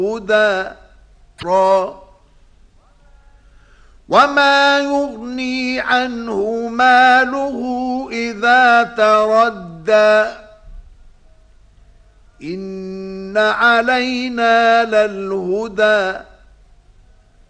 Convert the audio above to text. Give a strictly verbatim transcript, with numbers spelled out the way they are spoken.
هدى را وما يغني عنه ماله إذا تردى إن علينا للهدى